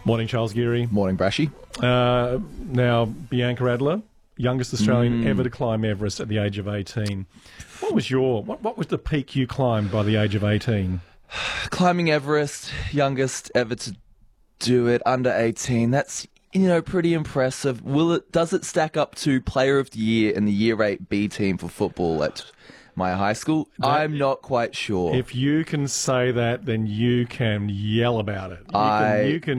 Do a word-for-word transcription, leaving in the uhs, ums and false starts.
Morning, Charles Geary. Morning, Brashy. Uh, now, Bianca Adler, youngest Australian mm. ever to climb Everest at the age of eighteen. What was your what, what was the peak you climbed by the age of eighteen? Climbing Everest, youngest ever to do it, under eighteen. That's, you know, pretty impressive. Will it? Does it stack up to Player of the Year in the Year eight B team for football at my high school? That, I'm not quite sure. If you can say that, then you can yell about it. You I, can, you can